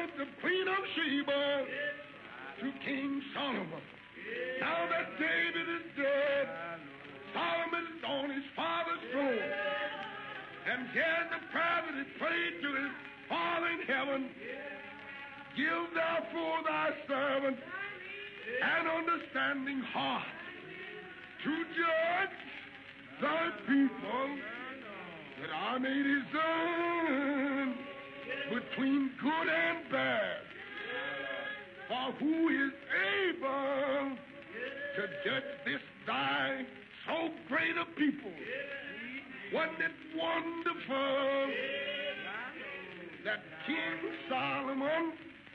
sent the Queen of Sheba to King Solomon. Now that David is dead, Solomon is on his father's throne. And here's the prayer that he prayed to his Father in heaven. Give therefore thy servant an understanding heart to judge thy people, that I may discern between good and bad. For who is able to judge this thy so great a people? Wasn't it wonderful that King Solomon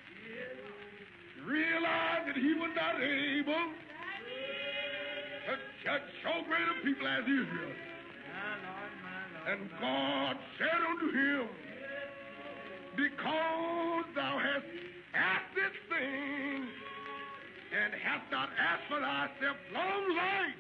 realized that he was not able to judge so great a people as Israel? And God said unto him, because thou hast asked this thing, and hast not asked for thyself long life,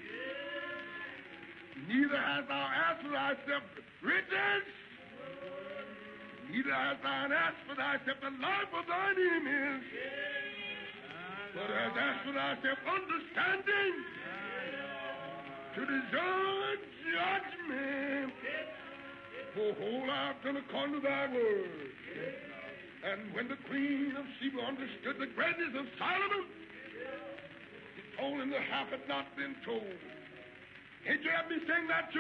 neither hast thou asked for thyself riches, neither hast thou asked for thyself the life of thine enemies, but hast asked for thyself understanding to discern judgment. For whole I've done according to thy word. And when the Queen of Sheba understood the greatness of Solomon, he told him the half had not been told. Can't you have me sing that?